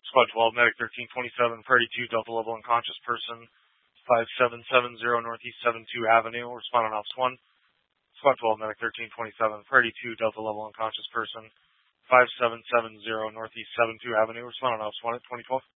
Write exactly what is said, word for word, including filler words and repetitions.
Squad twelve, Medic thirteen twenty-seven, Party two, Delta level unconscious person, five seven seven zero Northeast seven two Avenue, respond on Office one. Squad twelve, Medic thirteen twenty-seven, Party two, Delta level unconscious person, five seven seven zero Northeast seven two Avenue, respond on Office one at twenty twelve.